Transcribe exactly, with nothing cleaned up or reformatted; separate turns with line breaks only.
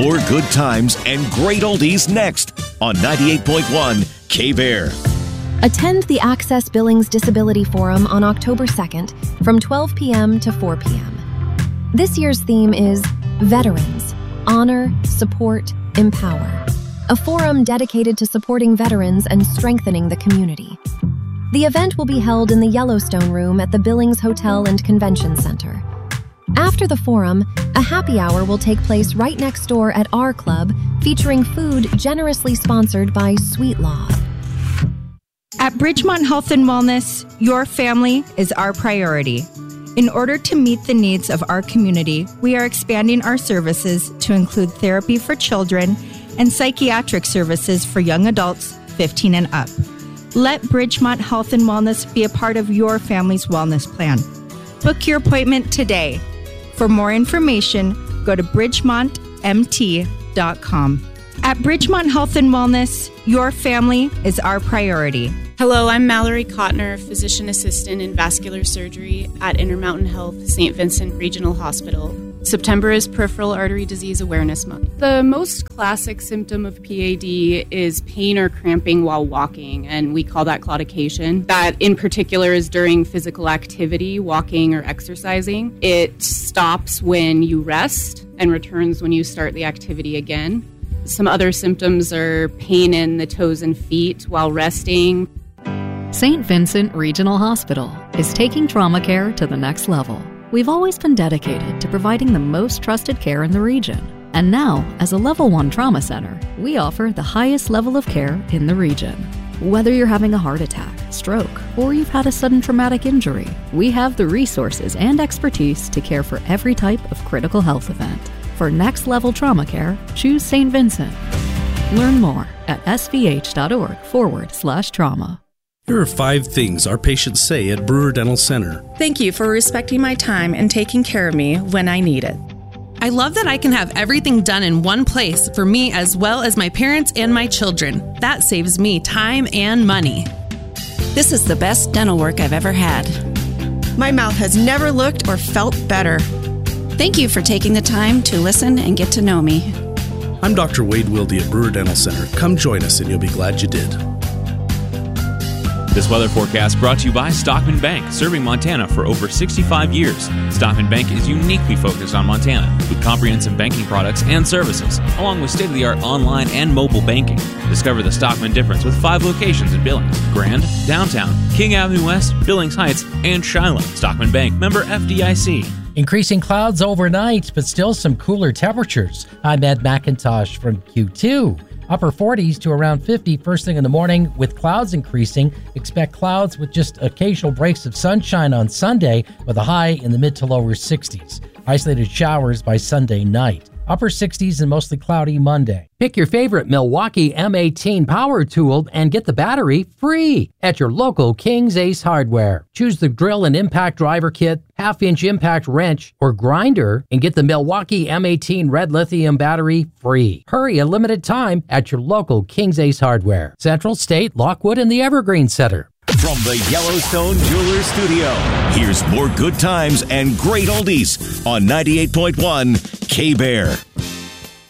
More good times and great oldies next on ninety-eight point one K-Bear.
Attend the Access Billings Disability Forum on October second from twelve p.m. to four p.m. This year's theme is Veterans, Honor, Support, Empower. A forum dedicated to supporting veterans and strengthening the community. The event will be held in the Yellowstone Room at the Billings Hotel and Convention Center. After the forum, a happy hour will take place right next door at our club, featuring food generously sponsored by Sweet Law.
At Bridgemont Health and Wellness, your family is our priority. In order to meet the needs of our community, we are expanding our services to include therapy for children and psychiatric services for young adults fifteen and up. Let Bridgemont Health and Wellness be a part of your family's wellness plan. Book your appointment today. For more information, go to bridgemont m t dot com. At Bridgemont Health and Wellness, your family is our priority.
Hello, I'm Mallory Kottner, Physician Assistant in Vascular Surgery at Intermountain Health, Saint Vincent Regional Hospital. September is Peripheral Artery Disease Awareness Month. The most classic symptom of P A D is pain or cramping while walking, and we call that claudication. That in particular is during physical activity, walking or exercising. It stops when you rest and returns when you start the activity again. Some other symptoms are pain in the toes and feet while resting.
Saint Vincent Regional Hospital is taking trauma care to the next level. We've always been dedicated to providing the most trusted care in the region. And now, as a Level one Trauma Center, we offer the highest level of care in the region. Whether you're having a heart attack, stroke, or you've had a sudden traumatic injury, we have the resources and expertise to care for every type of critical health event. For next-level trauma care, choose Saint Vincent. Learn more at svh.org forward slash trauma.
Here are five things our patients say at Brewer Dental Center.
Thank you for respecting my time and taking care of me when I need it.
I love that I can have everything done in one place for me as well as my parents and my children. That saves me time and money.
This is the best dental work I've ever had.
My mouth has never looked or felt better.
Thank you for taking the time to listen and get to know me.
I'm Doctor Wade Wilde at Brewer Dental Center. Come join us and you'll be glad you did.
This weather forecast brought to you by Stockman Bank, serving Montana for over sixty-five years. Stockman Bank is uniquely focused on Montana with comprehensive banking products and services, along with state-of-the-art online and mobile banking. Discover the Stockman difference with five locations in Billings, Grand, Downtown, King Avenue West, Billings Heights, and Shiloh. Stockman Bank, member F D I C.
Increasing clouds overnight, but still some cooler temperatures. I'm Ed McIntosh from Q two. Upper forties to around fifty first thing in the morning, with clouds increasing. Expect clouds with just occasional breaks of sunshine on Sunday, with a high in the mid to lower sixties. Isolated showers by Sunday night. Upper sixties and mostly cloudy Monday. Pick your favorite Milwaukee M eighteen power tool and get the battery free at your local King's Ace Hardware. Choose the drill and impact driver kit, half-inch impact wrench, or grinder, and get the Milwaukee M eighteen red lithium battery free. Hurry, a limited time at your local King's Ace Hardware. Central, State, Lockwood, and the Evergreen Center.
From the Yellowstone Jewelers Studio, here's more good times and great oldies on ninety-eight point one K-Bear.